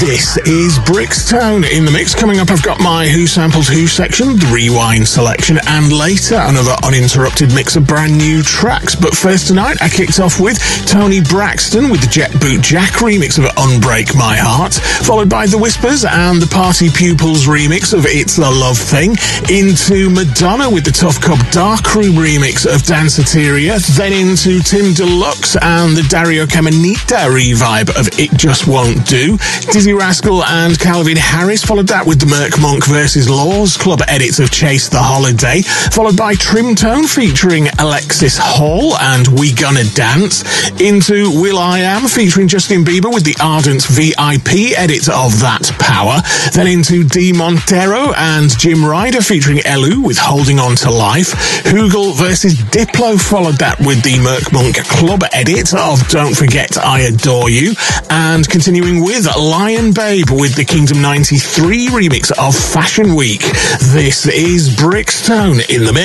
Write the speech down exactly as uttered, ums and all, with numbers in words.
This is Brixton in the mix. Coming up, I've got my Who Sampled Who section, the Rewind selection, and later another uninterrupted mix of brand new tracks. But first tonight, I kicked off with Tony Braxton with the Jet Boot Jack remix of Unbreak My Heart, followed by The Whispers and the Party Pupils remix of It's a Love Thing, into Madonna with the Tough Cub Dark Room remix of Danceteria, then into Tim Deluxe and the Dario Caminita revive of It Just Won't Do. Dizzy Rascal and Calvin Harris followed that with the Merc Monk versus Laws Club edits of Chase the Holiday, followed by Trimtone featuring Alexis Hall and We Gonna Dance, into Will I Am featuring Justin Bieber with the Ardent V I P edit of That Power, then into D Montero and Jim Ryder featuring Elu with Holding On to Life. Hoogle versus Diplo followed that with the Merc Monk Club edit of Don't Forget I Adore You, and continuing with Lion Babe with the Kingdom ninety-three remix of Fashion Week. This is Brixton in the mix.